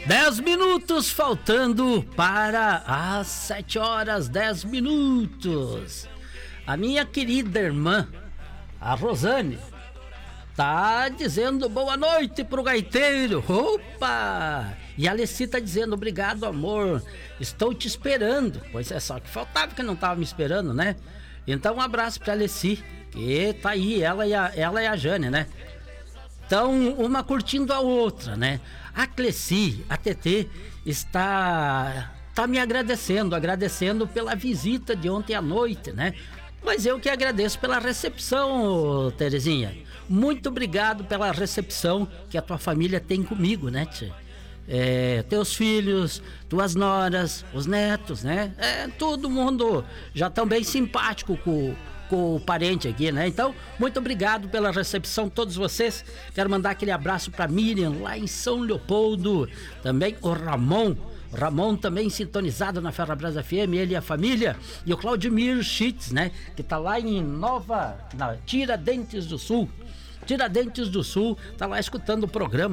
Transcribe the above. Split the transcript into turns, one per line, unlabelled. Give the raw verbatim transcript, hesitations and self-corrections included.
Dez minutos faltando para as sete horas, dez minutos. A minha querida irmã, a Rosane, tá dizendo boa noite pro gaiteiro. Opa! E a Alessi tá dizendo obrigado, amor. Estou te esperando. Pois é, só que faltava que não tava me esperando, né? Então um abraço pra Alessi, que tá aí, ela e a, ela e a Jane, né? Então, uma curtindo a outra, né? A Cleci, a T T, está, está me agradecendo, agradecendo pela visita de ontem à noite, né? Mas eu que agradeço pela recepção, Terezinha. Muito obrigado pela recepção que a tua família tem comigo, né, tia? É, teus filhos, tuas noras, os netos, né? É, todo mundo já tão bem simpático com com o parente aqui, né? Então, muito obrigado pela recepção, todos vocês. Quero mandar aquele abraço para Miriam, lá em São Leopoldo. Também o Ramon, Ramon também sintonizado na Ferrabras F M, ele e a família. E o Claudimir Schitz, né? Que tá lá em Nova, na Tiradentes do Sul. Tiradentes do Sul, tá lá escutando o programa.